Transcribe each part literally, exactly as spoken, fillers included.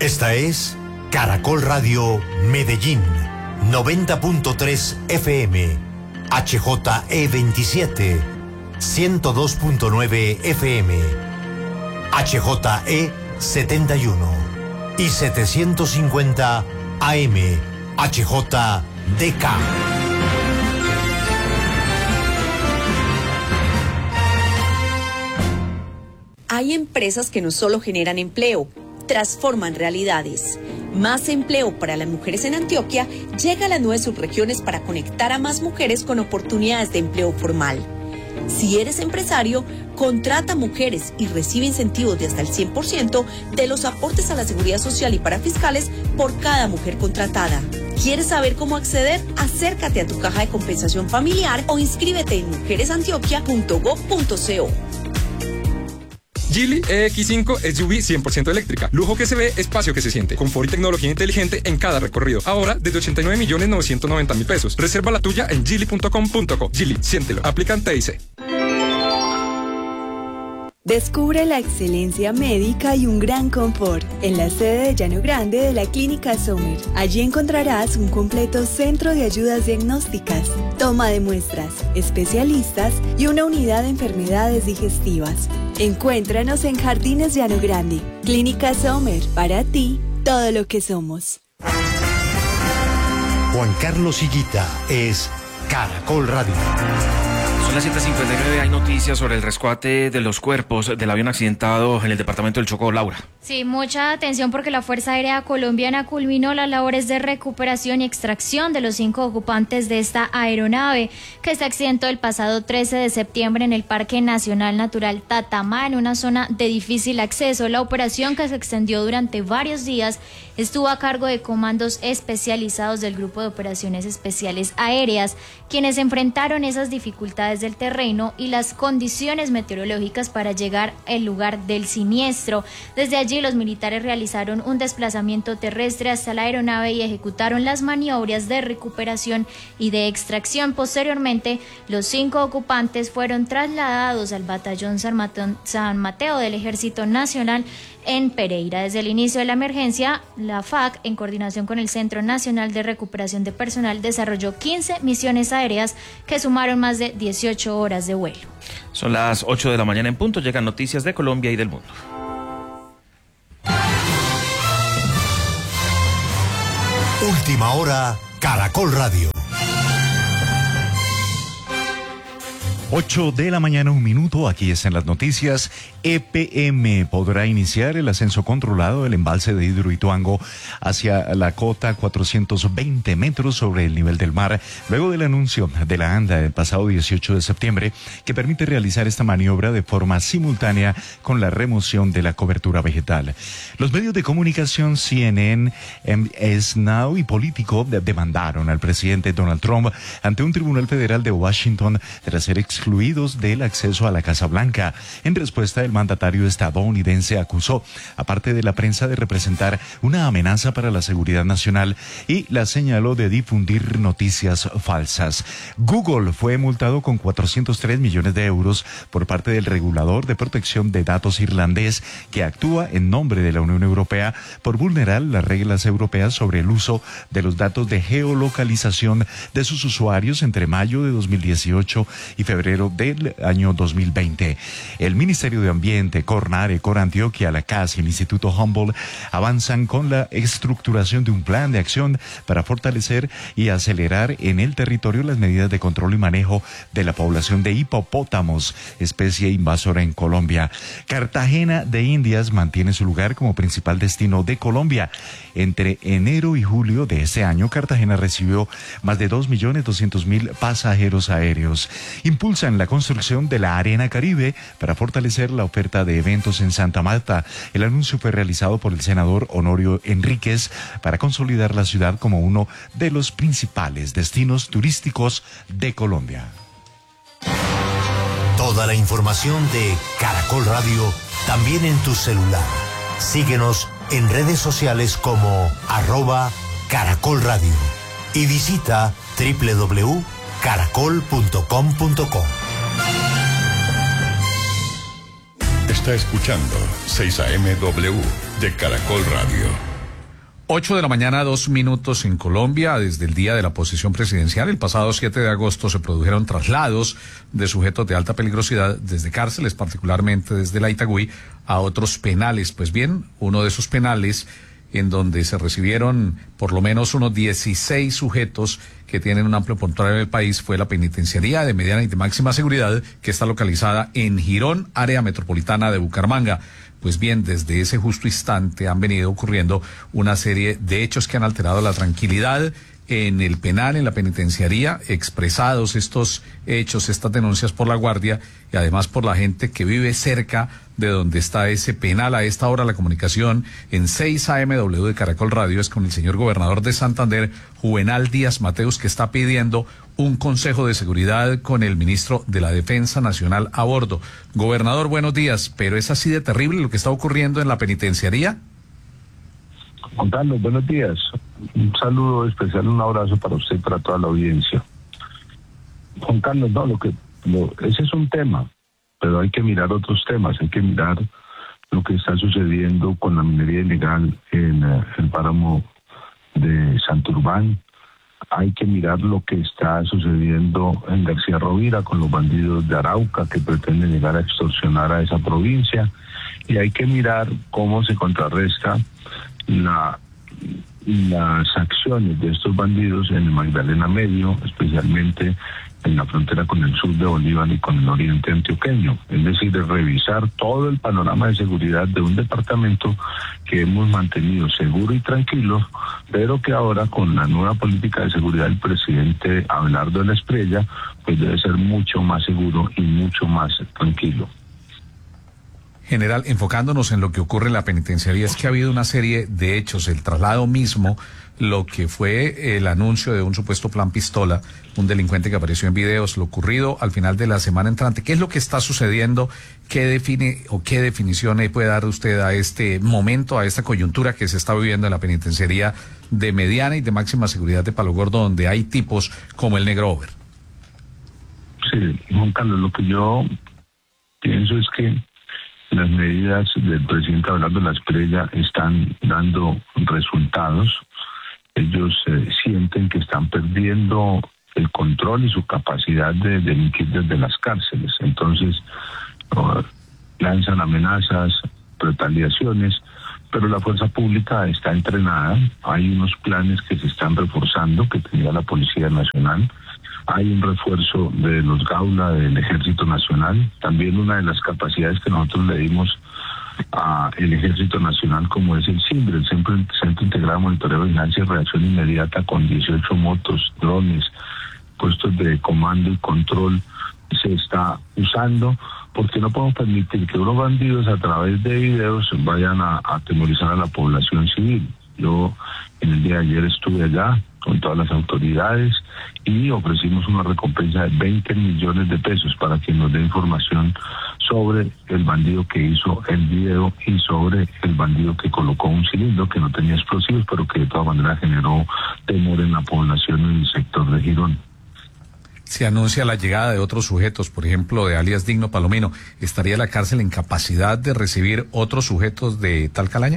Esta es Caracol Radio Medellín, noventa punto tres F M, H J E veintisiete, ciento dos punto nueve F M, H J E setenta y uno y setecientos cincuenta A M, H J D K. Hay empresas que no solo generan empleo, transforman realidades. Más empleo para las mujeres en Antioquia llega a las nueve subregiones para conectar a más mujeres con oportunidades de empleo formal. Si eres empresario, contrata mujeres y recibe incentivos de hasta el cien por ciento de los aportes a la seguridad social y parafiscales por cada mujer contratada. ¿Quieres saber cómo acceder? Acércate a tu caja de compensación familiar o inscríbete en mujeres antioquia punto gob punto co. Geely E X cinco S U V cien por ciento eléctrica. Lujo que se ve, espacio que se siente. Confort y tecnología inteligente en cada recorrido. Ahora desde ochenta y nueve millones novecientos noventa mil pesos. Reserva la tuya en geely punto com punto co. Geely, siéntelo. Aplican T I C. Descubre la excelencia médica y un gran confort en la sede de Llano Grande de la Clínica Sommer. Allí encontrarás un completo centro de ayudas diagnósticas, toma de muestras, especialistas y una unidad de enfermedades digestivas. Encuéntranos en Jardines Llano Grande. Clínica Sommer, para ti, todo lo que somos. Juan Carlos Higuita es Caracol Radio. Son las siete cincuenta y nueve, hay noticias sobre el rescate de los cuerpos del avión accidentado en el departamento del Chocó. Laura. Sí, mucha atención porque la Fuerza Aérea Colombiana culminó las labores de recuperación y extracción de los cinco ocupantes de esta aeronave que se accidentó el pasado trece de septiembre en el Parque Nacional Natural Tatamá, en una zona de difícil acceso. La operación, que se extendió durante varios días, estuvo a cargo de comandos especializados del Grupo de Operaciones Especiales Aéreas, quienes enfrentaron esas dificultades del terreno y las condiciones meteorológicas para llegar al lugar del siniestro. Desde allí los militares realizaron un desplazamiento terrestre hasta la aeronave y ejecutaron las maniobras de recuperación y de extracción. Posteriormente, los cinco ocupantes fueron trasladados al batallón San Mateo del Ejército Nacional en Pereira. Desde el inicio de la emergencia, la F A C, en coordinación con el Centro Nacional de Recuperación de Personal, desarrolló quince misiones aéreas que sumaron más de dieciocho horas de vuelo. Son las ocho de la mañana en punto, llegan noticias de Colombia y del mundo. Última hora, Caracol Radio. ocho de la mañana, un minuto, aquí están las noticias. E P M podrá iniciar el ascenso controlado del embalse de Hidroituango hacia la cota cuatrocientos veinte metros sobre el nivel del mar, luego del anuncio de la ANDA el pasado dieciocho de septiembre, que permite realizar esta maniobra de forma simultánea con la remoción de la cobertura vegetal. Los medios de comunicación C N N, M S Now y Político demandaron al presidente Donald Trump ante un tribunal federal de Washington tras ser excluidos del acceso a la Casa Blanca. En respuesta, el mandatario estadounidense acusó, aparte de la prensa, de representar una amenaza para la seguridad nacional y la señaló de difundir noticias falsas. Google fue multado con cuatrocientos tres millones de euros por parte del regulador de protección de datos irlandés, que actúa en nombre de la Unión Europea por vulnerar las reglas europeas sobre el uso de los datos de geolocalización de sus usuarios entre mayo de dos mil dieciocho y febrero del año dos mil veinte. El Ministerio de Ambiente, Cornare, Cor Antioquia, la C A S y el Instituto Humboldt avanzan con la estructuración de un plan de acción para fortalecer y acelerar en el territorio las medidas de control y manejo de la población de hipopótamos, especie invasora en Colombia. Cartagena de Indias mantiene su lugar como principal destino de Colombia. Entre enero y julio de este año, Cartagena recibió más de dos millones doscientos mil pasajeros aéreos. Impulsan la construcción de la Arena Caribe para fortalecer la oferta de eventos en Santa Marta. El anuncio fue realizado por el senador Honorio Enríquez para consolidar la ciudad como uno de los principales destinos turísticos de Colombia. Toda la información de Caracol Radio también en tu celular. Síguenos en redes sociales como arroba Caracol Radio y visita doble u doble u doble u punto caracol punto com punto co. Está escuchando seis A M W de Caracol Radio. Ocho de la mañana, dos minutos en Colombia. Desde el día de la posesión presidencial, el pasado siete de agosto, se produjeron traslados de sujetos de alta peligrosidad desde cárceles, particularmente desde la Itagüí, a otros penales. Pues bien, uno de esos penales en donde se recibieron por lo menos unos dieciséis sujetos que tienen un amplio portal en el país fue la penitenciaría de mediana y de máxima seguridad, que está localizada en Girón, área metropolitana de Bucaramanga. Pues bien, desde ese justo instante han venido ocurriendo una serie de hechos que han alterado la tranquilidad en el penal, en la penitenciaría, expresados estos hechos, estas denuncias por la guardia y además por la gente que vive cerca de donde está ese penal. A esta hora la comunicación en seis A M W de Caracol Radio es con el señor gobernador de Santander, Juvenal Díaz Mateus, que está pidiendo un consejo de seguridad con el ministro de la Defensa Nacional a bordo. Gobernador, buenos días, pero ¿es así de terrible lo que está ocurriendo en la penitenciaría? Juan Carlos, buenos días. Un saludo especial, un abrazo para usted y para toda la audiencia. Juan Carlos, no, lo que lo, ese es un tema, pero hay que mirar otros temas, hay que mirar lo que está sucediendo con la minería ilegal en uh, el páramo de Santurbán. Hay que mirar lo que está sucediendo en García Rovira con los bandidos de Arauca que pretenden llegar a extorsionar a esa provincia, y hay que mirar cómo se contrarresta la, las acciones de estos bandidos en el Magdalena Medio, especialmente en la frontera con el sur de Bolívar y con el oriente antioqueño. Es decir, de revisar todo el panorama de seguridad de un departamento que hemos mantenido seguro y tranquilo, pero que ahora con la nueva política de seguridad del presidente Abelardo de la Espriella, pues debe ser mucho más seguro y mucho más tranquilo. General, enfocándonos en lo que ocurre en la penitenciaría, es que ha habido una serie de hechos, el traslado mismo, lo que fue el anuncio de un supuesto plan pistola, un delincuente que apareció en videos, lo ocurrido al final de la semana entrante. ¿Qué es lo que está sucediendo? ¿Qué define o qué definición puede dar usted a este momento, a esta coyuntura que se está viviendo en la penitenciaría de mediana y de máxima seguridad de Palo Gordo, donde hay tipos como el Negro Over? Sí, Juan Carlos, lo que yo pienso es que las medidas del presidente Abelardo de la Espriella están dando resultados. Ellos eh, sienten que están perdiendo el control y su capacidad de delinquir desde las cárceles. Entonces, uh, lanzan amenazas, retaliaciones, pero la fuerza pública está entrenada. Hay unos planes que se están reforzando, que tenía la Policía Nacional. Hay un refuerzo de los Gaula del Ejército Nacional. También una de las capacidades que nosotros le dimos al Ejército Nacional, como es el CIMBRE, el Centro, Centro Integrado de Monitoreo, Vigilancia y Reacción Inmediata, con dieciocho motos, drones, puestos de comando y control, se está usando, porque no podemos permitir que unos bandidos a través de videos vayan a atemorizar a la población civil. Yo en el día de ayer estuve allá con todas las autoridades y ofrecimos una recompensa de veinte millones de pesos para quien nos dé información sobre el bandido que hizo el video y sobre el bandido que colocó un cilindro que no tenía explosivos, pero que de todas maneras generó temor en la población en el sector de Girón. Se anuncia la llegada de otros sujetos, por ejemplo, de alias Digno Palomino. ¿Estaría la cárcel en capacidad de recibir otros sujetos de tal calaña?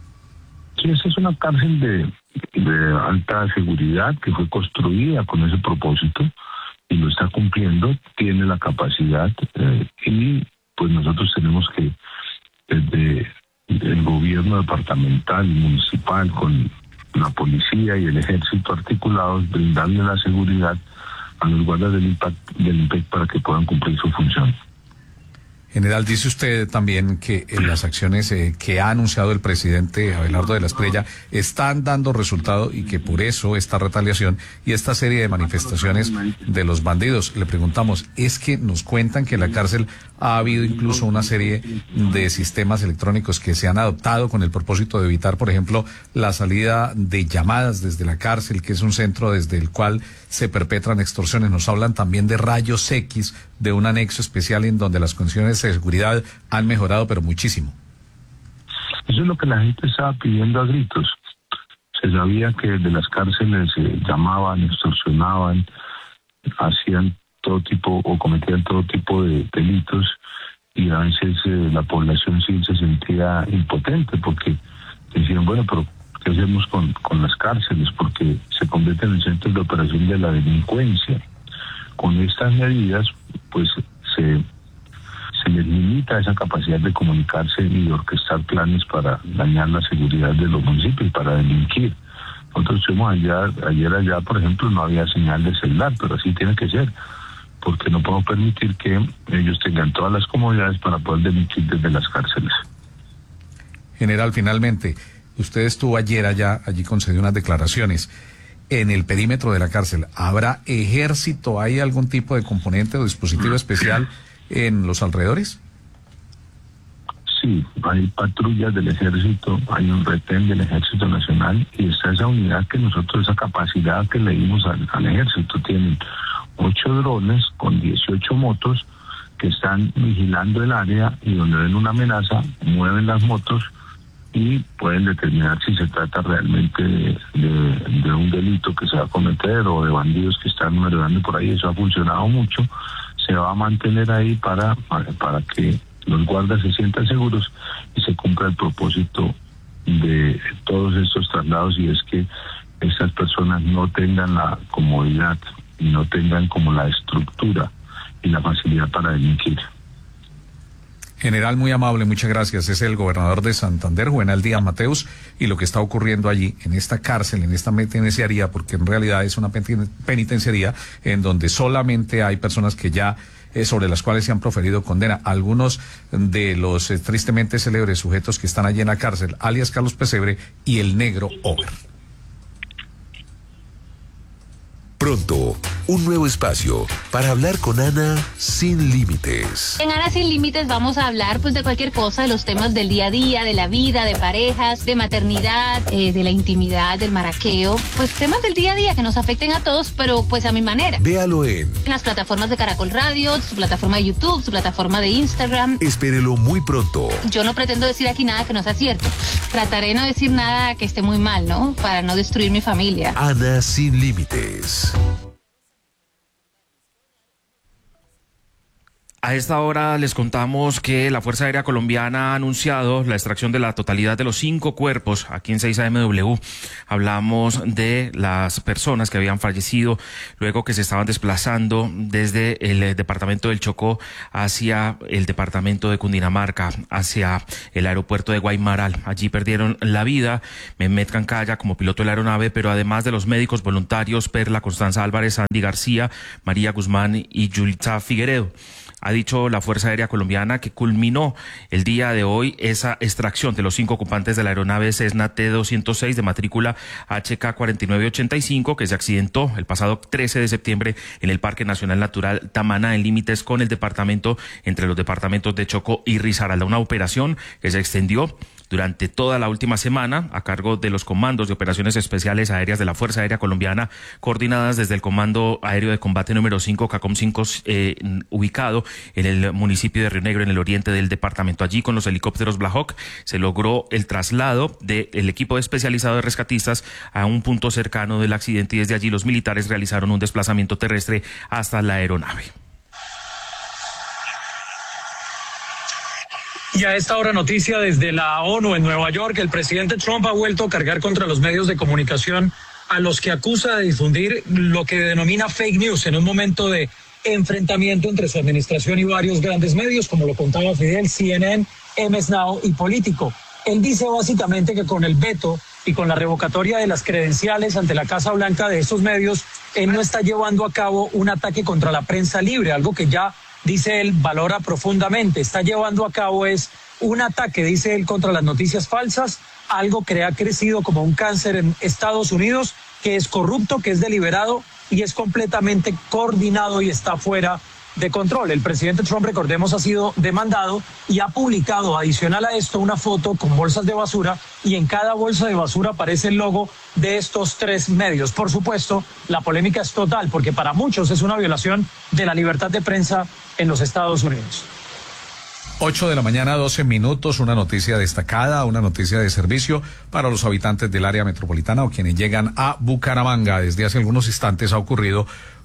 Sí, esa es una cárcel de, de alta seguridad que fue construida con ese propósito y lo está cumpliendo, tiene la capacidad eh, y pues nosotros tenemos que desde el gobierno departamental y municipal con la policía y el ejército articulados brindarle la seguridad a los guardas del IMPEC, del IMPEC para que puedan cumplir su función. General, dice usted también que en las acciones eh, que ha anunciado el presidente Abelardo de la Espriella están dando resultado y que por eso esta retaliación y esta serie de manifestaciones de los bandidos. Le preguntamos, es que nos cuentan que en la cárcel ha habido incluso una serie de sistemas electrónicos que se han adoptado con el propósito de evitar, por ejemplo, la salida de llamadas desde la cárcel, que es un centro desde el cual se perpetran extorsiones. Nos hablan también de rayos X, de un anexo especial en donde las condiciones de seguridad han mejorado, pero muchísimo. Eso es lo que la gente estaba pidiendo a gritos. Se sabía que desde las cárceles eh, llamaban, extorsionaban, hacían todo tipo o cometían todo tipo de delitos y a veces eh, la población civil se sentía impotente porque decían, bueno, pero ¿Qué hacemos con, con las cárceles? Porque se convierten en centros de operación de la delincuencia. Con estas medidas, pues se, se les limita esa capacidad de comunicarse y de orquestar planes para dañar la seguridad de los municipios, para delinquir. Nosotros estuvimos ayer, ayer allá, por ejemplo, no había señal de celular, pero así tiene que ser, porque no podemos permitir que ellos tengan todas las comodidades para poder delinquir desde las cárceles. General, finalmente, usted estuvo ayer allá, allí concedió unas declaraciones. En el perímetro de la cárcel, ¿habrá ejército? ¿Hay algún tipo de componente o dispositivo especial en los alrededores? Sí, hay patrullas del ejército, hay un retén del Ejército Nacional y está esa unidad que nosotros, esa capacidad que le dimos al, al ejército. Tienen ocho drones con dieciocho motos que están vigilando el área y donde ven una amenaza, mueven las motos y pueden determinar si se trata realmente de, de, de un delito que se va a cometer o de bandidos que están merodeando por ahí. Eso ha funcionado mucho, se va a mantener ahí para, para, para que los guardas se sientan seguros y se cumpla el propósito de todos estos traslados, y es que estas personas no tengan la comodidad y no tengan como la estructura y la facilidad para delinquir. General, muy amable, muchas gracias. Es el gobernador de Santander, Juvenal Díaz Mateus, y lo que está ocurriendo allí, en esta cárcel, en esta penitenciaría, porque en realidad es una penitenciaría en donde solamente hay personas que ya, eh, sobre las cuales se han proferido condena. Algunos de los eh, tristemente célebres sujetos que están allí en la cárcel, alias Carlos Pesebre y el Negro Over. Pronto, un nuevo espacio para hablar con Ana sin límites. En Ana sin límites vamos a hablar pues de cualquier cosa, de los temas del día a día, de la vida, de parejas, de maternidad, eh, de la intimidad, del maraqueo, pues temas del día a día que nos afecten a todos, pero pues a mi manera. Véalo en, en las plataformas de Caracol Radio, su plataforma de YouTube, su plataforma de Instagram. Espérelo muy pronto. Yo no pretendo decir aquí nada que no sea cierto. Trataré de no decir nada que esté muy mal, ¿no? Para no destruir mi familia. Ana sin límites. A esta hora les contamos que la Fuerza Aérea Colombiana ha anunciado la extracción de la totalidad de los cinco cuerpos aquí en seis A M W. Hablamos de las personas que habían fallecido luego que se estaban desplazando desde el departamento del Chocó hacia el departamento de Cundinamarca, hacia el aeropuerto de Guaymaral. Allí perdieron la vida Mehmet Cancaya como piloto de la aeronave, pero además de los médicos voluntarios Perla Constanza Álvarez, Andy García, María Guzmán y Yulitza Figueredo. Ha dicho la Fuerza Aérea Colombiana que culminó el día de hoy esa extracción de los cinco ocupantes de la aeronave Cessna T doscientos seis de matrícula H K cuatro nueve ocho cinco que se accidentó el pasado trece de septiembre en el Parque Nacional Natural Tamaná, en límites con el departamento, entre los departamentos de Chocó y Risaralda. Una operación que se extendió durante toda la última semana a cargo de los comandos de operaciones especiales aéreas de la Fuerza Aérea Colombiana, coordinadas desde el Comando Aéreo de Combate número cinco, CACOM cinco, eh, ubicado en el municipio de Río Negro, en el oriente del departamento. Allí, con los helicópteros Black Hawk, se logró el traslado del equipo especializado de rescatistas a un punto cercano del accidente, y desde allí los militares realizaron un desplazamiento terrestre hasta la aeronave. Y a esta hora, noticia desde la ONU en Nueva York: el presidente Trump ha vuelto a cargar contra los medios de comunicación, a los que acusa de difundir lo que denomina fake news, en un momento de enfrentamiento entre su administración y varios grandes medios, como lo contaba Fidel, C N N, M S Now y Político. Él dice básicamente que con el veto y con la revocatoria de las credenciales ante la Casa Blanca de estos medios, él no está llevando a cabo un ataque contra la prensa libre, algo que ya, dice él, valora profundamente. Está llevando a cabo es un ataque, dice él, contra las noticias falsas, algo que ha crecido como un cáncer en Estados Unidos, que es corrupto, que es deliberado y es completamente coordinado y está fuera de control. El presidente Trump, recordemos, ha sido demandado y ha publicado, adicional a esto, una foto con bolsas de basura, y en cada bolsa de basura aparece el logo de estos tres medios. Por supuesto, la polémica es total, porque para muchos es una violación de la libertad de prensa en los Estados Unidos. ocho de la mañana, doce minutos, una noticia destacada, una noticia de servicio para los habitantes del área metropolitana o quienes llegan a Bucaramanga. Desde hace algunos instantes ha ocurrido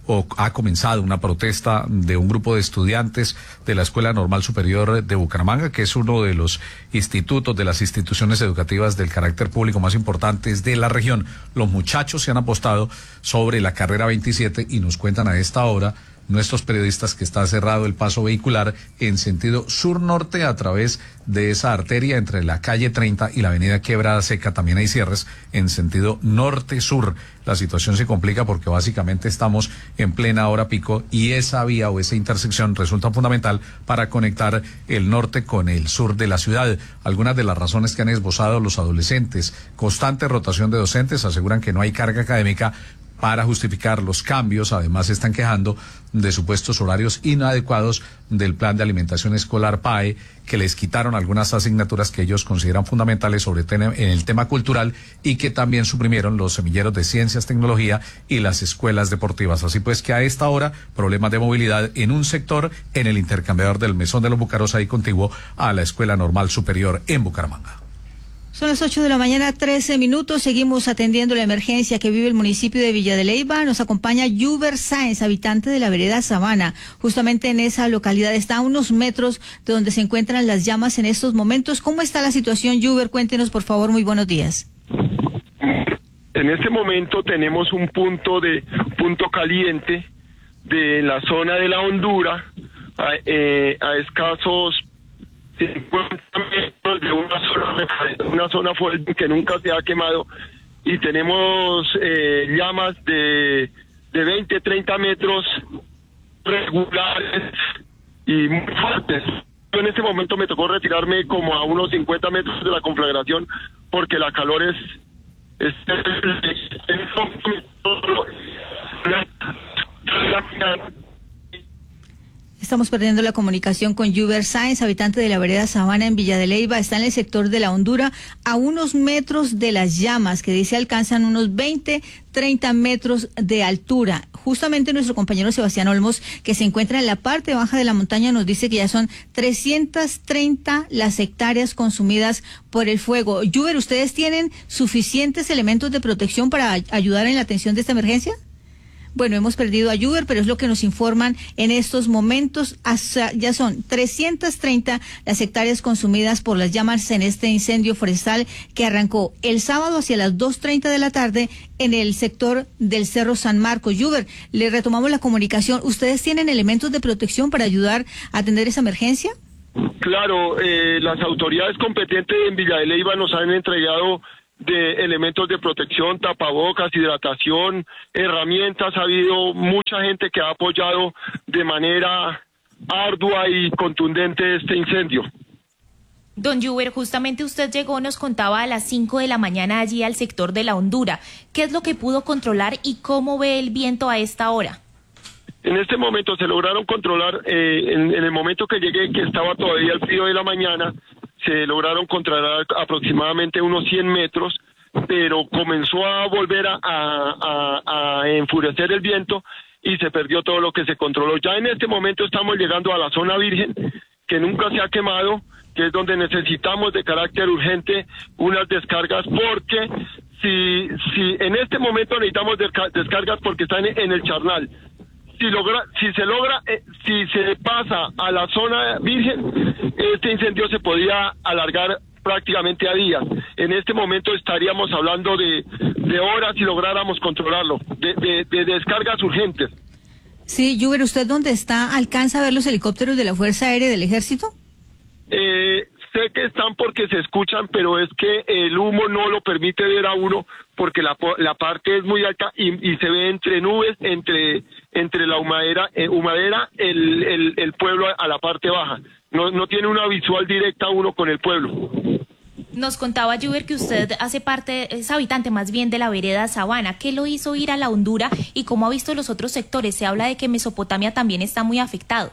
o ha comenzado una protesta de un grupo de estudiantes de la Escuela Normal Superior de Bucaramanga, que es uno de los institutos, de las instituciones educativas del carácter público más importantes de la región. Los muchachos se han apostado sobre la carrera veintisiete y nos cuentan a esta hora nuestros periodistas que está cerrado el paso vehicular en sentido sur-norte a través de esa arteria entre la calle treinta y la avenida Quebrada Seca. También hay cierres en sentido norte-sur. La situación se complica porque básicamente estamos en plena hora pico y esa vía o esa intersección resulta fundamental para conectar el norte con el sur de la ciudad. Algunas de las razones que han esbozado los adolescentes: constante rotación de docentes, aseguran que no hay carga académica para justificar los cambios. Además, se están quejando de supuestos horarios inadecuados del plan de alimentación escolar P A E, que les quitaron algunas asignaturas que ellos consideran fundamentales sobre en el tema cultural, y que también suprimieron los semilleros de ciencias, tecnología y las escuelas deportivas. Así pues que a esta hora, problemas de movilidad en un sector, en el intercambiador del Mesón de los Bucaros, ahí contiguo a la Escuela Normal Superior en Bucaramanga. Son las ocho de la mañana, trece minutos. Seguimos atendiendo la emergencia que vive el municipio de Villa de Leyva. Nos acompaña Yuber Sáenz, habitante de la vereda Sabana. Justamente en esa localidad, está a unos metros de donde se encuentran las llamas en estos momentos. ¿Cómo está la situación, Yuber? Cuéntenos, por favor. Muy buenos días. En este momento tenemos un punto de punto caliente de la zona de la Hondura, a, eh, a escasos cincuenta metros de una zona, una zona fuerte que nunca se ha quemado, y tenemos eh, llamas de, de veinte, treinta metros regulares y muy fuertes. Yo en este momento me tocó retirarme como a unos cincuenta metros de la conflagración porque la calor es... es, es, es, es Estamos perdiendo la comunicación con Yuber Sáenz, habitante de la vereda Sabana en Villa de Leyva. Está en el sector de la Hondura, a unos metros de las llamas, que dice alcanzan unos veinte, treinta metros de altura. Justamente nuestro compañero Sebastián Olmos, que se encuentra en la parte baja de la montaña, nos dice que ya son trescientas treinta las hectáreas consumidas por el fuego. Yuber, ¿ustedes tienen suficientes elementos de protección para ayudar en la atención de esta emergencia? Bueno, hemos perdido a Yuber, pero es lo que nos informan en estos momentos. Hasta ya son trescientas treinta las hectáreas consumidas por las llamas en este incendio forestal que arrancó el sábado hacia las dos treinta de la tarde en el sector del Cerro San Marcos. Yuber, le retomamos la comunicación. ¿Ustedes tienen elementos de protección para ayudar a atender esa emergencia? Claro, eh, las autoridades competentes en Villa de Leyva nos han entregado de elementos de protección, tapabocas, hidratación, herramientas. Ha habido mucha gente que ha apoyado de manera ardua y contundente este incendio. Don Yuber, justamente usted llegó, nos contaba a las cinco de la mañana allí al sector de la Hondura. ¿Qué es lo que pudo controlar y cómo ve el viento a esta hora? En este momento se lograron controlar, eh, en, en el momento que llegué, que estaba todavía el frío de la mañana, se lograron controlar aproximadamente unos cien metros, pero comenzó a volver a, a, a, a enfurecer el viento y se perdió todo lo que se controló. Ya en este momento estamos llegando a la zona virgen, que nunca se ha quemado, que es donde necesitamos de carácter urgente unas descargas, porque si, si en este momento necesitamos descargas porque están en, en el charnal. Si logra, si se logra, eh, si se pasa a la zona virgen, este incendio se podía alargar prácticamente a días. En este momento estaríamos hablando de, de horas si lográramos controlarlo, de, de, de descargas urgentes. Sí, Yuber, ¿usted dónde está? ¿Alcanza a ver los helicópteros de la Fuerza Aérea del Ejército? Eh, sé que están porque se escuchan, pero es que el humo no lo permite ver a uno porque la, la parte es muy alta y, y se ve entre nubes, entre entre la humadera, eh, humadera el, el, el pueblo a la parte baja. No, no tiene una visual directa uno con el pueblo. Nos contaba Yuber que usted hace parte, es habitante más bien de la vereda Sabana. ¿Qué lo hizo ir a la Hondura y cómo ha visto los otros sectores? Se habla de que Mesopotamia también está muy afectado.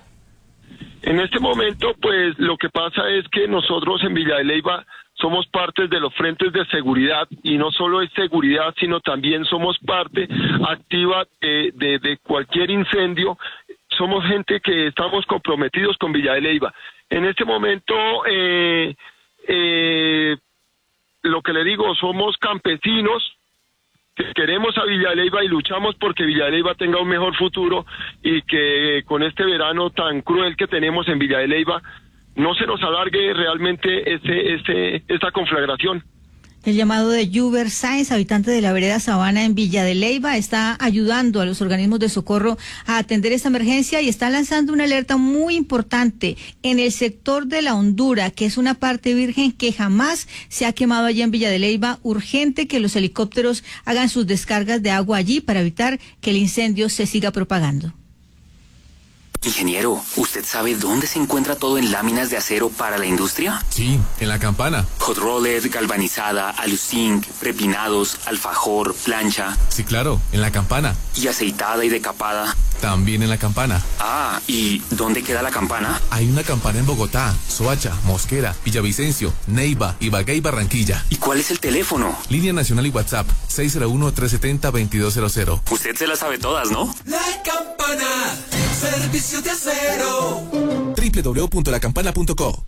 En este momento, pues lo que pasa es que nosotros en Villa de Leyva somos parte de los frentes de seguridad, y no solo es seguridad, sino también somos parte activa de, de, de cualquier incendio. Somos gente que estamos comprometidos con Villa de Leyva. En este momento, eh, eh, lo que le digo, somos campesinos que queremos a Villa de Leyva y luchamos porque Villa de Leyva tenga un mejor futuro y que con este verano tan cruel que tenemos en Villa de Leyva no se nos alargue realmente este, este, esta conflagración. El llamado de Juber Sáenz, habitante de la vereda Sabana en Villa de Leyva, está ayudando a los organismos de socorro a atender esta emergencia y está lanzando una alerta muy importante en el sector de la Hondura, que es una parte virgen que jamás se ha quemado allá en Villa de Leyva. Urgente que los helicópteros hagan sus descargas de agua allí para evitar que el incendio se siga propagando. Ingeniero, ¿usted sabe dónde se encuentra todo en láminas de acero para la industria? Sí, en La Campana. Hot roller, galvanizada, aluzinc, prepinados, alfajor, plancha. Sí, claro, en La Campana. ¿Y aceitada y decapada? También en La Campana. Ah, ¿y dónde queda la campana? Hay una campana en Bogotá, Soacha, Mosquera, Villavicencio, Neiva, Ibagué y Barranquilla. ¿Y cuál es el teléfono? Línea nacional y WhatsApp, seis cero uno, tres siete cero, dos dos cero cero. Usted se las sabe todas, ¿no? La Campana, servicio de acero. doble u doble u doble u punto la campana punto co.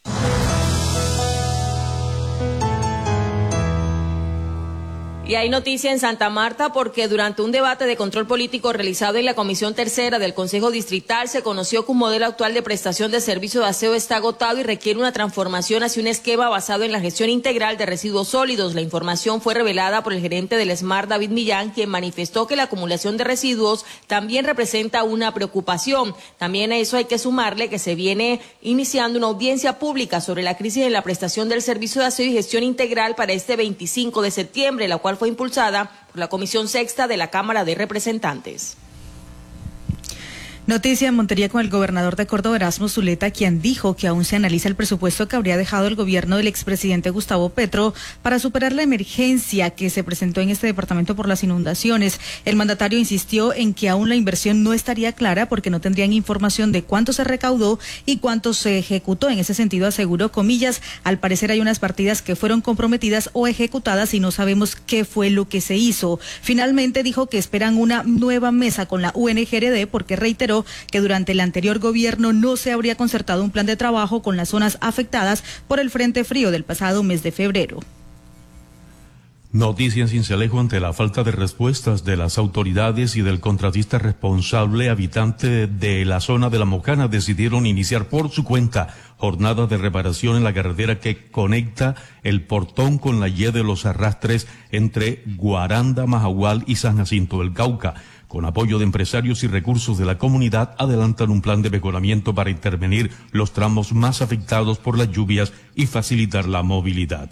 Y hay noticia en Santa Marta porque durante un debate de control político realizado en la Comisión Tercera del Consejo Distrital se conoció que un modelo actual de prestación de servicio de aseo está agotado y requiere una transformación hacia un esquema basado en la gestión integral de residuos sólidos. La información fue revelada por el gerente del SMART, David Millán, quien manifestó que la acumulación de residuos también representa una preocupación. También a eso hay que sumarle que se viene iniciando una audiencia pública sobre la crisis en la prestación del servicio de aseo y gestión integral para este veinticinco de septiembre, la cual fue impulsada por la Comisión Sexta de la Cámara de Representantes. Noticia en Montería con el gobernador de Córdoba, Erasmo Zuleta, quien dijo que aún se analiza el presupuesto que habría dejado el gobierno del expresidente Gustavo Petro para superar la emergencia que se presentó en este departamento por las inundaciones. El mandatario insistió en que aún la inversión no estaría clara porque no tendrían información de cuánto se recaudó y cuánto se ejecutó. En ese sentido, aseguró, comillas, al parecer hay unas partidas que fueron comprometidas o ejecutadas y no sabemos qué fue lo que se hizo. Finalmente dijo que esperan una nueva mesa con la U N G R D porque reiteró que durante el anterior gobierno no se habría concertado un plan de trabajo con las zonas afectadas por el frente frío del pasado mes de febrero. Noticia en Sincelejo ante la falta de respuestas de las autoridades y del contratista responsable. Habitante de la zona de La Mocana decidieron iniciar por su cuenta jornada de reparación en la carretera que conecta el Portón con la Y de los Arrastres entre Guaranda, Majagual y San Jacinto del Cauca. Con apoyo de empresarios y recursos de la comunidad, adelantan un plan de mejoramiento para intervenir los tramos más afectados por las lluvias y facilitar la movilidad.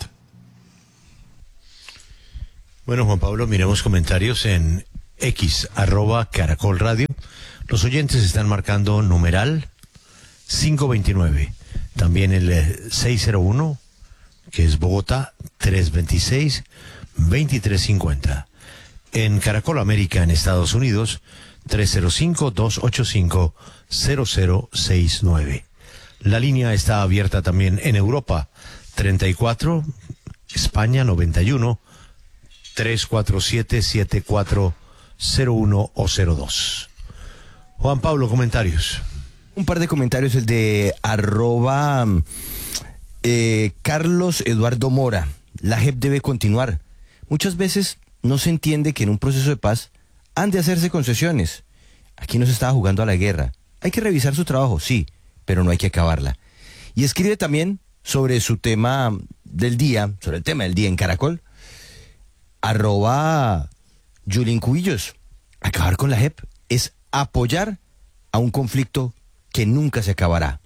Bueno, Juan Pablo, miremos comentarios en X, arroba Caracol Radio. Los oyentes están marcando numeral cinco veintinueve. También el eh, seis cero uno, que es Bogotá, tres veintiséis, veintitrés cincuenta. En Caracol América, en Estados Unidos, tres cero cinco, dos ocho cinco, cero cero seis nueve. La línea está abierta también en Europa, treinta y cuatro, España noventa y uno, tres cuatro siete, siete cuatro cero uno o cero dos. Juan Pablo, comentarios. Un par de comentarios, el de arroba eh, Carlos Eduardo Mora. La J E P debe continuar. Muchas veces no se entiende que en un proceso de paz han de hacerse concesiones. Aquí no se estaba jugando a la guerra. Hay que revisar su trabajo, sí, pero no hay que acabarla. Y escribe también sobre su tema del día, sobre el tema del día en Caracol, arroba Yulín Cubillos. Acabar con la J E P es apoyar a un conflicto que nunca se acabará.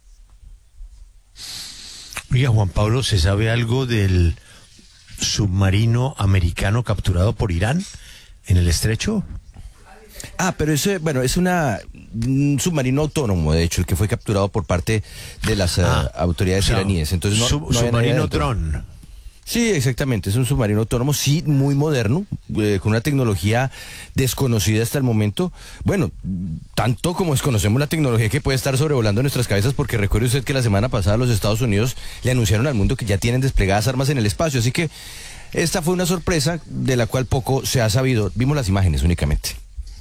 Mira, Juan Pablo, ¿se sabe algo del submarino americano capturado por Irán en el estrecho? Ah, pero eso, bueno, es una un submarino autónomo, de hecho, el que fue capturado por parte de las ah, uh, autoridades o sea, iraníes. Entonces, no, sub, no submarino dron. Sí, exactamente, es un submarino autónomo, sí, muy moderno, eh, con una tecnología desconocida hasta el momento. Bueno, tanto como desconocemos la tecnología que puede estar sobrevolando nuestras cabezas, porque recuerde usted que la semana pasada los Estados Unidos le anunciaron al mundo que ya tienen desplegadas armas en el espacio, así que esta fue una sorpresa de la cual poco se ha sabido. Vimos las imágenes únicamente.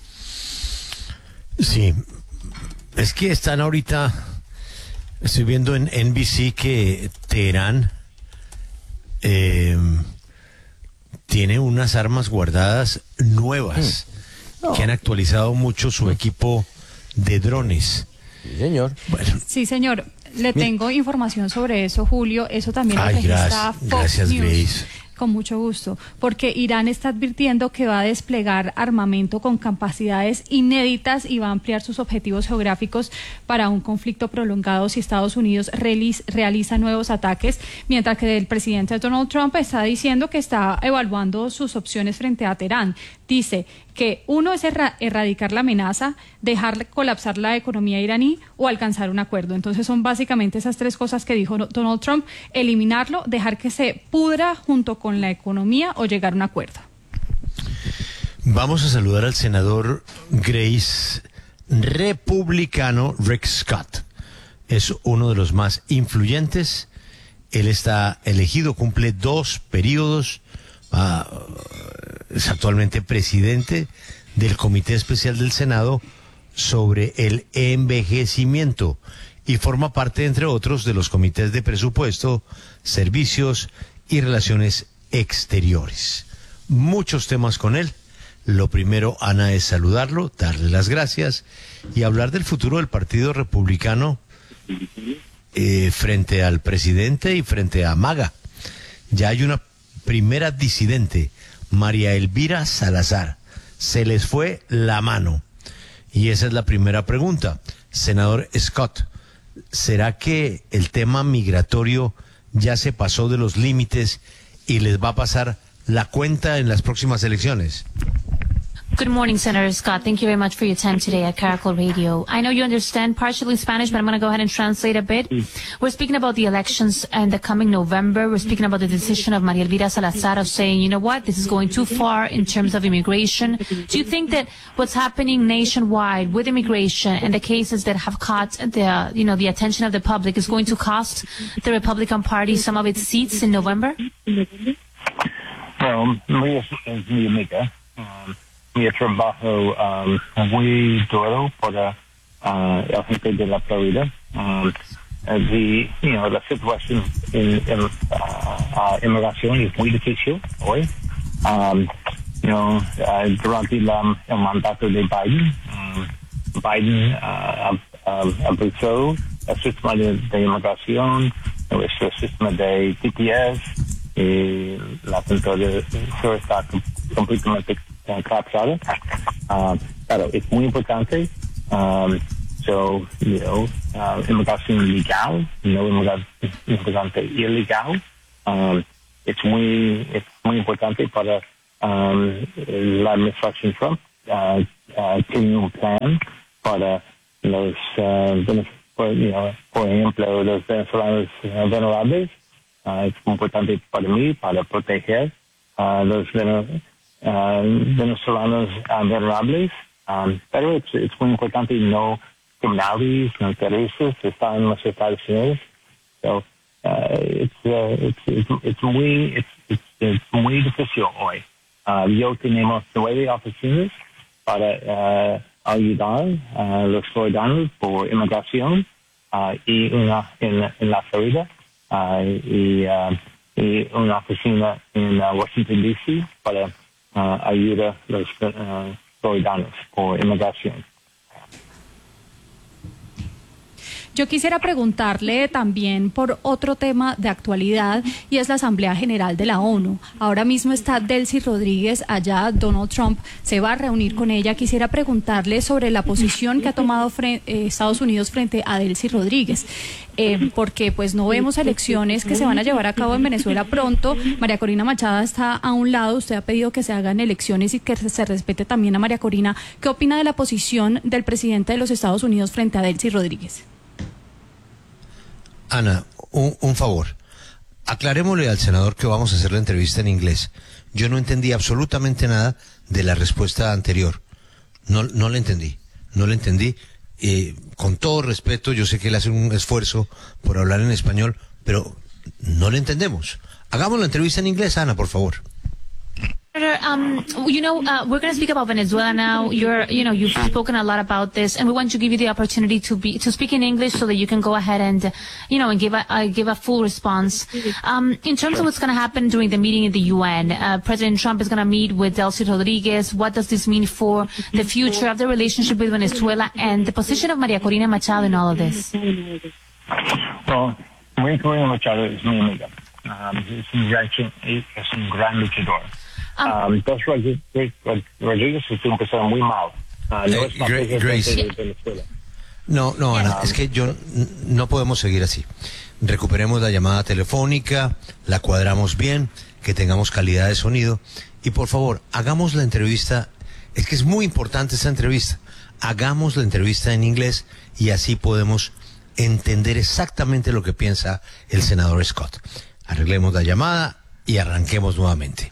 Sí, es que están ahorita, estoy viendo en N B C que Teherán Eh, tiene unas armas guardadas nuevas, mm. no. que han actualizado mucho su equipo de drones. Sí, señor. Bueno. Sí, señor. Le tengo información sobre eso, Julio. Eso también Ay, lo registra gracias, Fox gracias, News. Grace. Con mucho gusto, porque Irán está advirtiendo que va a desplegar armamento con capacidades inéditas y va a ampliar sus objetivos geográficos para un conflicto prolongado si Estados Unidos realiza nuevos ataques, mientras que el presidente Donald Trump está diciendo que está evaluando sus opciones frente a Teherán. Dice que uno es erra- erradicar la amenaza, dejar colapsar la economía iraní o alcanzar un acuerdo. Entonces son básicamente esas tres cosas que dijo Donald Trump: eliminarlo, dejar que se pudra junto con la economía o llegar a un acuerdo. Vamos a saludar al senador Grace, republicano Rick Scott. Es uno de los más influyentes. Él está elegido, cumple dos periodos. Uh, es actualmente presidente del Comité Especial del Senado sobre el envejecimiento y forma parte, entre otros, de los comités de presupuesto, servicios y relaciones exteriores. Muchos temas con él. Lo primero, Ana, es saludarlo, darle las gracias y hablar del futuro del Partido Republicano eh, frente al presidente y frente a MAGA. Ya hay una primera disidente, María Elvira Salazar. Se les fue la mano. Y esa es la primera pregunta. Senador Scott, ¿será que el tema migratorio ya se pasó de los límites y les va a pasar la cuenta en las próximas elecciones? Good morning, Senator Scott. Thank you very much for your time today at Caracol Radio. I know you understand partially Spanish, but I'm going to go ahead and translate a bit. We're speaking about the elections in the coming November. We're speaking about the decision of María Elvira Salazar of saying, you know what, this is going too far in terms of immigration. Do you think that what's happening nationwide with immigration and the cases that have caught the, you know, the attention of the public is going to cost the Republican Party some of its seats in November? Well, María es mi amiga. Um, Mi trabajo um, muy duro para uh, el gente de la Florida. Um, the, you know, la situación en, en uh, uh, inmigración es muy difícil hoy. Um, you know, uh, durante la, el mandato de Biden, um, Biden uh, uh, abusó el sistema de, de inmigración, nuestro sistema de T P S, y la frontera está completamente colapsada. Uh, claro, es muy importante. Um, so, you know, uh, inmigración legal, no inmigrante ilegal. Um, es muy, es muy importante para um, la administración Trump. Uh, uh, tiene un plan para los, uh, por, you know, por ejemplo, los venezolanos uh, vulnerables. Uh, es muy importante para mí, para proteger uh, los venezolanos. Uh, venezolanos uh, vulnerables, um, pero es, es muy importante no criminales, no terroristas están en los Estados Unidos. So, uh, it's, uh, it's, it's, it's muy, it's, it's, it's muy difícil hoy. Uh, yo tenemos nueve oficinas para uh, ayudar a uh, los ciudadanos por inmigración uh, y una en, en la Florida uh, y, uh, y una oficina en uh, Washington D C para Uh, ayuda a los uh, ciudadanos por inmigración. Yo quisiera preguntarle también por otro tema de actualidad y es la Asamblea General de la ONU. Ahora mismo está Delcy Rodríguez allá, Donald Trump se va a reunir con ella. Quisiera preguntarle sobre la posición que ha tomado fre- eh, Estados Unidos frente a Delcy Rodríguez. Eh, porque pues no vemos elecciones que se van a llevar a cabo en Venezuela pronto. María Corina Machado está a un lado, usted ha pedido que se hagan elecciones y que se respete también a María Corina. ¿Qué opina de la posición del presidente de los Estados Unidos frente a Delcy Rodríguez? Ana, un, un favor. Aclarémosle al senador que vamos a hacer la entrevista en inglés. Yo no entendí absolutamente nada de la respuesta anterior. No, no la entendí. No la entendí. Eh, con todo respeto, yo sé que él hace un esfuerzo por hablar en español, pero no le entendemos. Hagamos la entrevista en inglés, Ana, por favor. Senator, Senator, um, you know, uh, we're going to speak about Venezuela now. You're, you know, you've spoken a lot about this, and we want to give you the opportunity to be to speak in English so that you can go ahead and, uh, you know, and give a uh, give a full response. Um, in terms of what's going to happen during the meeting in the U N, uh, President Trump is going to meet with Delcy Rodriguez. What does this mean for the future of the relationship with Venezuela and the position of María Corina Machado in all of this? Well, María Corina Machado es mi amiga. Um, es, un gran, es un gran luchador. Um, Dos Rodríguez, Rodríguez estuvo empezando muy mal. Uh, no eh, es papel Gra- Grace. de Venezuela. No, no, Ana, es que yo n- no podemos seguir así. Recuperemos la llamada telefónica, la cuadramos bien, que tengamos calidad de sonido y por favor, hagamos la entrevista. Es que es muy importante esta entrevista. Hagamos la entrevista en inglés y así podemos entender exactamente lo que piensa el senador Scott. Arreglemos la llamada y arranquemos nuevamente.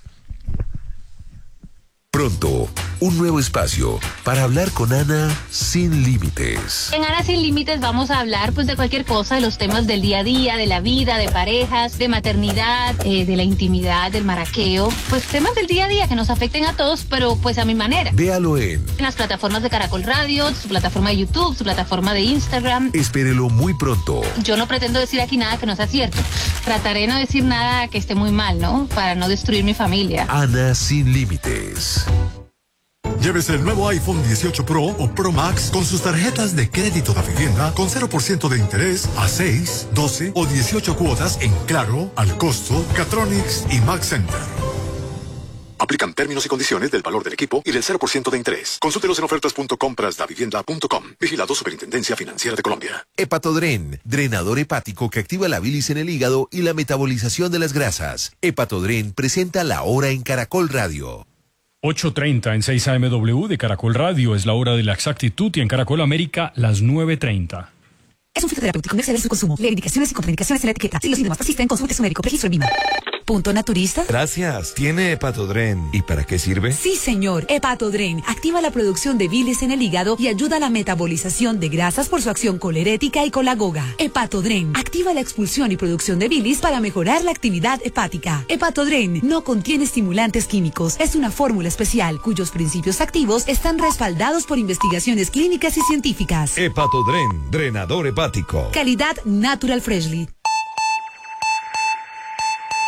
Pronto, un nuevo espacio para hablar con Ana sin límites. En Ana Sin Límites vamos a hablar pues de cualquier cosa, de los temas del día a día, de la vida, de parejas, de maternidad, eh, de la intimidad, del maraqueo, pues temas del día a día que nos afecten a todos, pero pues a mi manera. Véalo en En las plataformas de Caracol Radio, su plataforma de YouTube, su plataforma de Instagram. Espérelo muy pronto. Yo no pretendo decir aquí nada que no sea cierto. Trataré de no decir nada que esté muy mal, ¿no? Para no destruir mi familia. Ana sin límites. Llévese el nuevo iPhone dieciocho Pro o Pro Max con sus tarjetas de crédito de vivienda con cero por ciento de interés a seis, doce o dieciocho cuotas en Claro, Al Costo, Catronics y Max Center. Aplican términos y condiciones del valor del equipo y del cero por ciento de interés. Consúltelos en ofertas punto compras da vivienda punto com. Vigilado Superintendencia Financiera de Colombia. Hepatodren, drenador hepático que activa la bilis en el hígado y la metabolización de las grasas. Hepatodren presenta La Hora en Caracol Radio. ocho treinta en seis A M W de Caracol Radio es la hora de la exactitud y en Caracol América las nueve treinta. Es un fitoterapéutico, no exceder su consumo. Lee indicaciones y contraindicaciones en la etiqueta. Si los síntomas persisten, consulte a su médico. Registro en Vima. ¿Punto naturista? Gracias. ¿Tiene Hepatodren? ¿Y para qué sirve? Sí, señor. Hepatodren activa la producción de bilis en el hígado y ayuda a la metabolización de grasas por su acción colerética y colagoga. Hepatodren activa la expulsión y producción de bilis para mejorar la actividad hepática. Hepatodren no contiene estimulantes químicos. Es una fórmula especial cuyos principios activos están respaldados por investigaciones clínicas y científicas. Hepatodren, drenador hepático. Calidad Natural Freshly.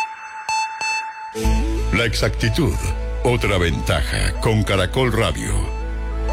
La exactitud, otra ventaja con Caracol Radio.